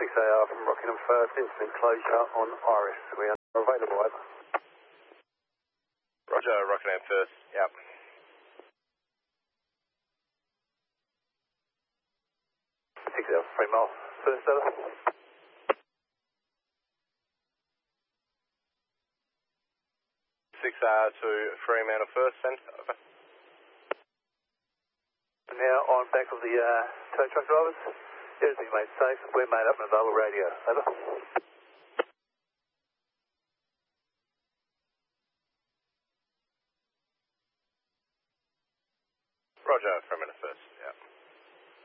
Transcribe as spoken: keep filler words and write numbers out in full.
six A R from Rockingham First, instant closure on Iris. We are available, over. Roger, Rockingham First, yep. six A R, three mile, first over. six A R to Fremantle First, send, over. Now on back of the uh, tow truck drivers. Everything made safe. We're made up and available radio. Over. Roger, Fremantle First.